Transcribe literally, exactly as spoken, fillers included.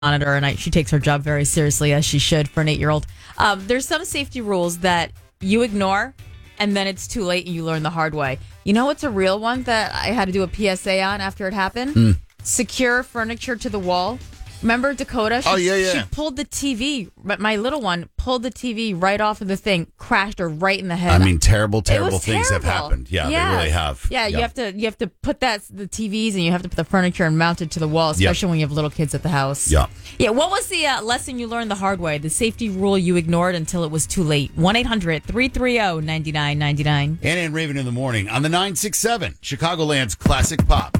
monitor, and I, she takes her job very seriously, as she should for an eight-year-old. Um, there's some safety rules that you ignore, and then it's too late, and you learn the hard way. You know what's a real one that I had to do a P S A on after it happened? Mm. Secure furniture to the wall. Remember Dakota? She, Oh, yeah, yeah. She pulled the T V, but my little one pulled the T V right off of the thing, crashed her right in the head. I mean, terrible, It terrible was things terrible. have happened. Yeah, Yes. they really have. Yeah, you have to you have to put that the T Vs and you have to put the furniture and mount it to the wall, especially when you have little kids at the house. Yeah. Yeah. What was the uh, lesson you learned the hard way? The safety rule you ignored until it was too late. one eight hundred three three zero nine nine nine nine. Anna and Raven in the morning on the nine six seven, Chicagoland's classic pop.